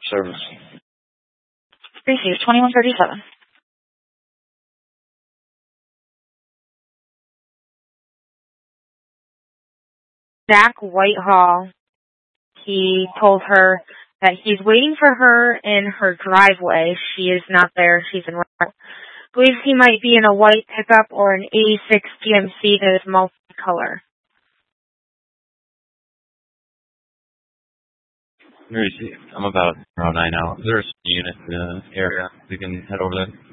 service. Received 2137. Zach Whitehall, he told her that he's waiting for her in her driveway. She is not there. She's in route. Believes he might be in a white pickup or an 86 GMC that is multicolor. I'm about 9 out. There's a unit in the area. We can head over there.